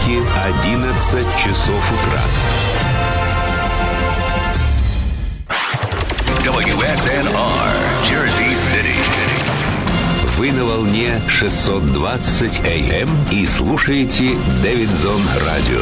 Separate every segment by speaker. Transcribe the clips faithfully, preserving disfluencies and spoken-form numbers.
Speaker 1: будильники одиннадцать часов утра. дабл ю эс эн ар, Jersey City. Вы на волне шестьсот двадцать эй эм и слушаете Дэвидсон Радио.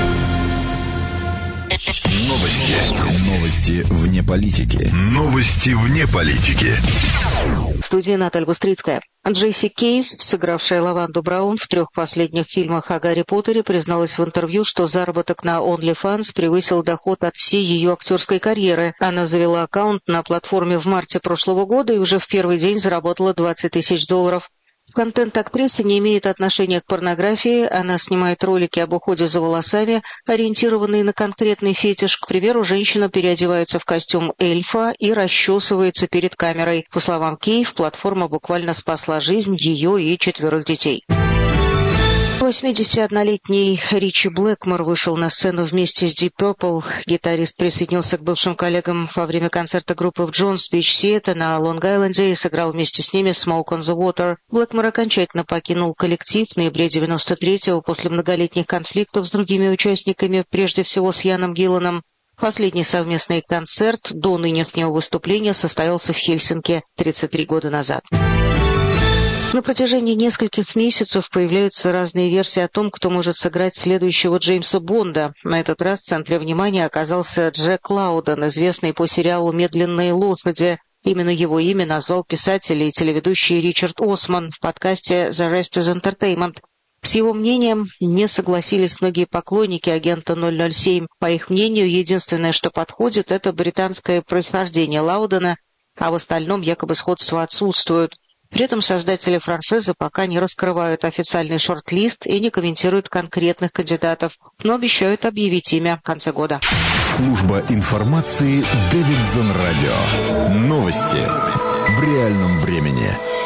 Speaker 2: Новости. Новости вне политики. Новости вне политики.
Speaker 3: В студии Наталья Бустрицкая. Джесси Кей, сыгравшая Лаванду Браун в трех последних фильмах о Гарри Поттере, призналась в интервью, что заработок на OnlyFans превысил доход от всей ее актерской карьеры. Она завела аккаунт на платформе в марте прошлого года и уже в первый день заработала двадцать тысяч долларов. Контент актрисы не имеет отношения к порнографии, она снимает ролики об уходе за волосами, ориентированные на конкретный фетиш. К примеру, женщина переодевается в костюм эльфа и расчесывается перед камерой. По словам Кейв, платформа буквально спасла жизнь ее и четверых детей. восьмидесятиоднолетний Ричи Блэкмор вышел на сцену вместе с Deep Purple. Гитарист присоединился к бывшим коллегам во время концерта группы в Джонс-Бич Сиэта на Лонг-Айленде и сыграл вместе с ними «Smoke on the Water». Блэкмор окончательно покинул коллектив в ноябре девяносто третьего после многолетних конфликтов с другими участниками, прежде всего с Яном Гилланом. Последний совместный концерт до нынешнего выступления состоялся в Хельсинки тридцать три года назад. На протяжении нескольких месяцев появляются разные версии о том, кто может сыграть следующего Джеймса Бонда. На этот раз в центре внимания оказался Джек Лаудон, известный по сериалу «Медленные лошади». Именно его имя назвал писатель и телеведущий Ричард Осман в подкасте «The Rest is Entertainment». С его мнением не согласились многие поклонники агента ноль ноль семь. По их мнению, единственное, что подходит, это британское происхождение Лаудона, а в остальном якобы сходства отсутствуют. При этом создатели франшизы пока не раскрывают официальный шорт-лист и не комментируют конкретных кандидатов, но обещают объявить имя в конце года.
Speaker 2: Служба информации Дэвидсон Радио. Новости в реальном времени.